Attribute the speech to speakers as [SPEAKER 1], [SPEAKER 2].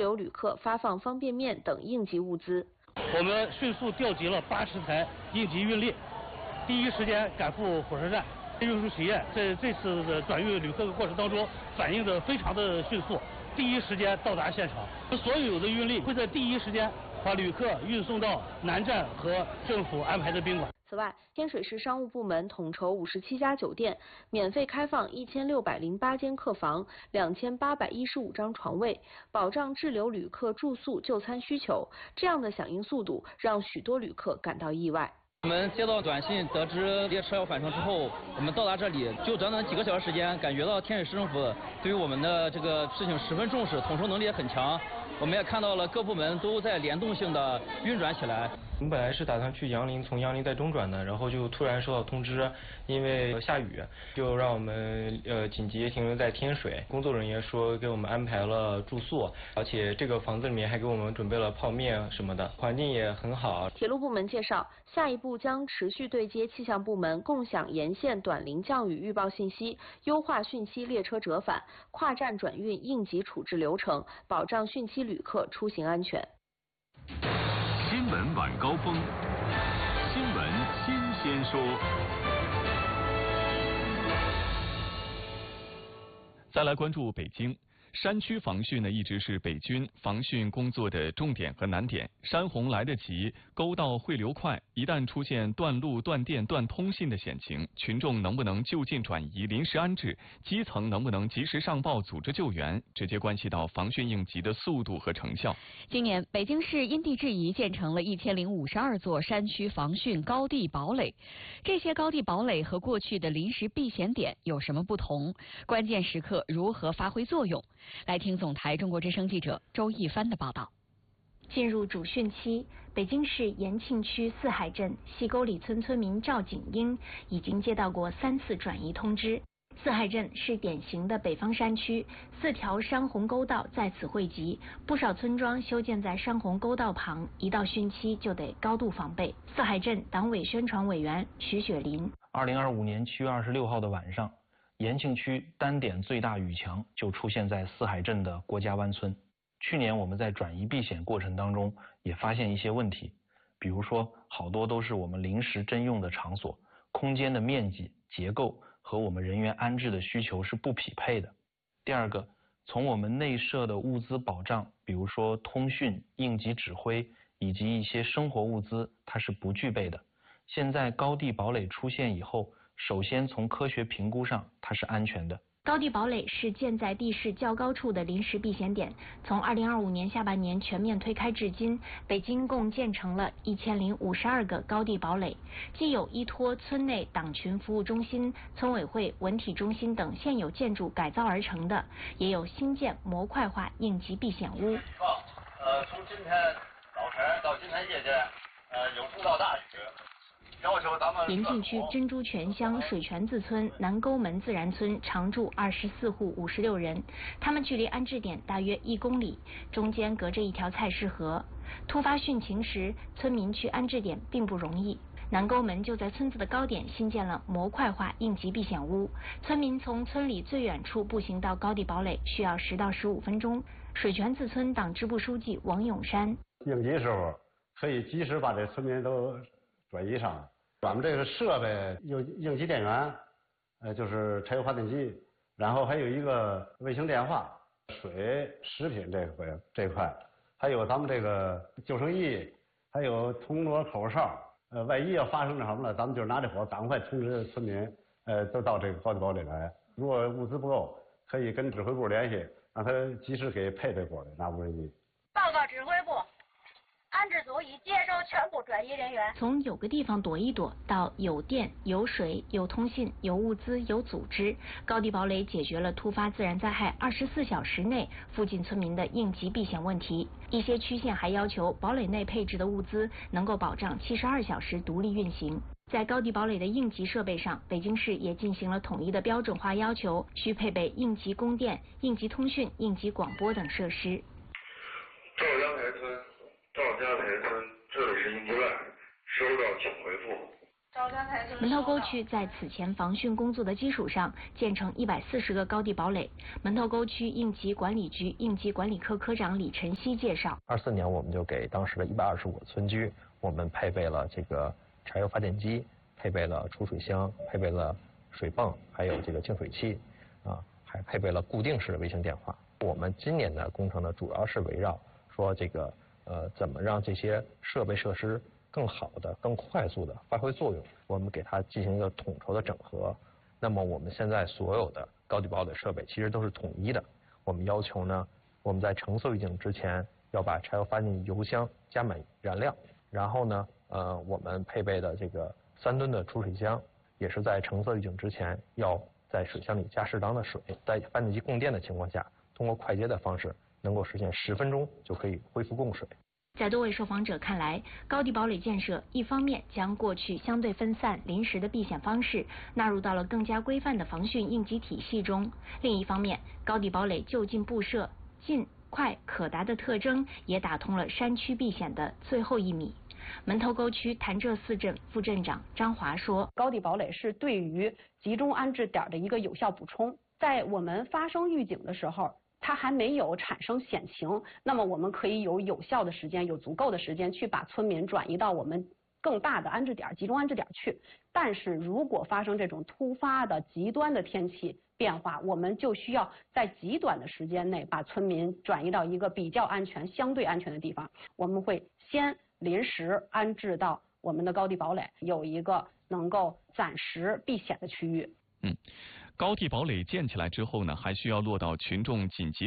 [SPEAKER 1] 留旅客发放方便面等应急物资。
[SPEAKER 2] 我们迅速调集了80台应急运力，第一时间赶赴火车站。运输企业在这次的转运旅客的过程当中反应的非常的迅速，第一时间到达现场。所有的运力会在第一时间把旅客运送到南站和政府安排的宾馆。
[SPEAKER 1] 此外，天水市商务部门统筹57家酒店，免费开放1608间客房、2815张床位，保障滞留旅客住宿就餐需求。这样的响应速度让许多旅客感到意外。
[SPEAKER 3] 我们接到短信，得知列车要返程之后，我们到达这里就短短几个小时时间，感觉到天水市政府对于我们的这个事情十分重视，统筹能力也很强。我们也看到了各部门都在联动性的运转起来。
[SPEAKER 4] 我们本来是打算去杨林，从杨林再中转的，然后就突然收到通知，因为下雨，就让我们紧急停留在天水。工作人员说给我们安排了住宿，而且这个房子里面还给我们准备了泡面什么的，环境也很好。
[SPEAKER 1] 铁路部门介绍，下一步将持续对接气象部门，共享沿线短临降雨预报信息，优化汛期列车折返、跨站转运应急处置流程，保障汛期旅客出行安全。
[SPEAKER 5] 新闻晚高峰，新闻新鲜说。
[SPEAKER 6] 再来关注北京。山区防汛呢，一直是北军防汛工作的重点和难点。山洪来得急，沟道汇流快，一旦出现断路、断电、断通信的险情，群众能不能就近转移、临时安置，基层能不能及时上报、组织救援，直接关系到防汛应急的速度和成效。
[SPEAKER 7] 今年，北京市因地制宜建成了1052座山区防汛高地堡垒。这些高地堡垒和过去的临时避险点有什么不同？关键时刻如何发挥作用？来听总台中国之声记者周一帆的报道。
[SPEAKER 8] 进入主汛期，北京市延庆区四海镇西沟里村村民赵景英已经接到过3次转移通知。四海镇是典型的北方山区，4条山洪沟道在此汇集，不少村庄修建在山洪沟道旁，一到汛期就得高度防备。四海镇党委宣传委员徐雪林
[SPEAKER 9] ：2025年7月26号的晚上，延庆区单点最大雨强就出现在四海镇的郭家湾村。去年我们在转移避险过程当中也发现一些问题，比如说好多都是我们临时征用的场所，空间的面积、结构和我们人员安置的需求是不匹配的。第二个，从我们内设的物资保障，比如说通讯、应急指挥以及一些生活物资，它是不具备的。现在高地堡垒出现以后，首先从科学评估上它是安全的。
[SPEAKER 8] 高地堡垒是建在地势较高处的临时避险点，从2025年下半年全面推开至今，北京共建成了1052个高地堡垒，既有依托村内党群服务中心、村委会、文体中心等现有建筑改造而成的，也有新建模块化应急避险屋。
[SPEAKER 10] 从今天早晨到今天夜间，有中到大雨。
[SPEAKER 8] 延庆区珍珠泉乡水泉子村南沟门自然村常住24户56人，他们距离安置点大约1公里，中间隔着一条菜市河。突发汛情时，村民去安置点并不容易。南沟门就在村子的高点新建了模块化应急避险屋，村民从村里最远处步行到高地堡垒需要10到15分钟。水泉子村党支部书记王永山：
[SPEAKER 11] 应急时候可以及时把这村民都转移上。咱们这个设备有应急电源，就是柴油发电机，然后还有一个卫星电话、水、食品这块，还有咱们这个救生衣，还有铜锣口哨。万一要发生什么了，咱们就拿这火赶快通知村民，都到这个高地堡垒来。如果物资不够，可以跟指挥部联系，让他及时给配备过来，那无问题。
[SPEAKER 12] 报告指挥部。安置组已接收全部转移人员。
[SPEAKER 8] 从有个地方躲一躲到有电、有水、有通信、有物资、有组织，高地堡垒解决了突发自然灾害24小时内附近村民的应急避险问题。一些区县还要求堡垒内配置的物资能够保障72小时独立运行。在高地堡垒的应急设备上，北京市也进行了统一的标准化要求，需配备应急供电、应急通讯、应急广播等设施。
[SPEAKER 13] 赵家台村，这里是应急外，收到请回复。
[SPEAKER 8] 门头沟区在此前防汛工作的基础上，建成140个高地堡垒。门头沟区应急管理局应急管理科科长李晨曦介绍
[SPEAKER 13] ，24年我们就给当时的125个村居，我们配备了这个柴油发电机，配备了储水箱，配备了水泵，还有这个净水器，还配备了固定式的卫星电话。我们今年的工程呢，主要是围绕说这个怎么让这些设备设施更好的、更快速的发挥作用，我们给它进行一个统筹的整合。那么我们现在所有的高地堡垒设备其实都是统一的。我们要求呢，我们在橙色预警之前要把柴油发电机油箱加满燃料，然后呢，我们配备的这个3吨的储水箱，也是在橙色预警之前要在水箱里加适当的水，在发电机供电的情况下，通过快捷的方式，能够实现10分钟就可以恢复供水。
[SPEAKER 8] 在多位受访者看来，高地堡垒建设一方面将过去相对分散、临时的避险方式纳入到了更加规范的防汛应急体系中；另一方面，高地堡垒就近布设、近、快、可达的特征，也打通了山区避险的最后1米。门头沟区潭柘寺镇副镇长张华说：“
[SPEAKER 14] 高地堡垒是对于集中安置点的一个有效补充，在我们发生预警的时候，它还没有产生险情，那么我们可以有效的时间、有足够的时间去把村民转移到我们更大的安置点、集中安置点去。但是如果发生这种突发的极端的天气变化，我们就需要在极短的时间内把村民转移到一个比较安全、相对安全的地方。我们会先临时安置到我们的高地堡垒，有一个能够暂时避险的区域。
[SPEAKER 6] 高地堡垒建起来之后呢，还需要落到群众紧急